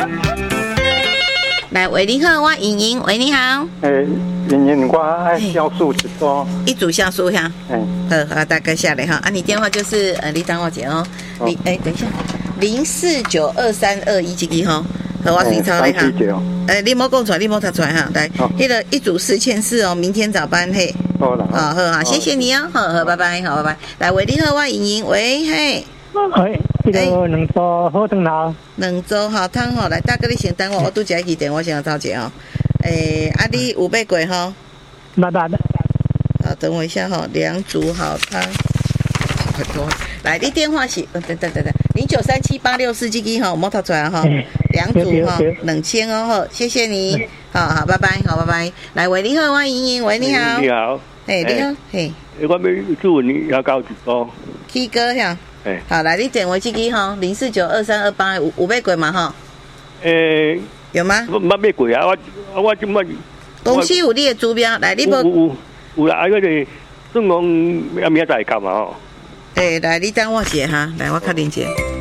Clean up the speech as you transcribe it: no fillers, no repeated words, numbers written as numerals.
来，喂，你好，我莹莹，喂，你好。 莹莹，我爱酵素一组， 一组酵素哈。好，大概下来哈。你电话就是你等我一下哦。等一下，04923211这个哈，和我随抄的哈。你莫讲出来，你莫读出来哈。来，那个一组4400哦，明天早班嘿。 好了。 好，谢谢你哦。好，拜拜，好，拜拜。来，喂，你好，我莹莹，喂，嘿。 这个两组好汤头， 两组好汤吼，来大哥你先等我拄一支电话先头一哦。你有买过吼？ 没。 好，等我一下吼，2组好汤。来，你电话是等093786这个吼，莫读出来吼，2组吼2000哦，好，谢谢你，好，拜拜，好，拜拜。来，喂，你好，我莹莹，喂，你好。 你好。 你好，嘿。 我要祝你要交一个。 K 哥呀。好，来，你电话这个哈，04923228有买过吗哈？有吗？ 我买过啊，我怎么？ 公司有你的指标，来，你无有啦，个是总共明仔载干嘛吼？ 来，你等我一下哈，来，我确认一下。